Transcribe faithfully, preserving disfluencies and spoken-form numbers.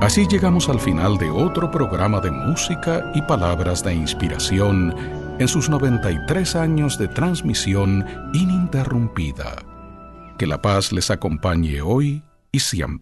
Así llegamos al final de otro programa de música y palabras de inspiración en sus noventa y tres años de transmisión ininterrumpida. Que la paz les acompañe hoy y siempre.